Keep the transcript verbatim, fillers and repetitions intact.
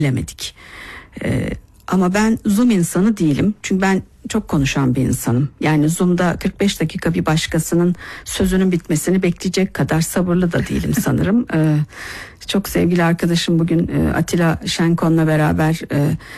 bilemedik. Ee, ama ben Zoom insanı değilim. Çünkü ben çok konuşan bir insanım. Yani Zoom'da kırk beş dakika bir başkasının sözünün bitmesini bekleyecek kadar sabırlı da değilim sanırım. Ee, çok sevgili arkadaşım bugün e, Atilla Şenkon'la beraber e,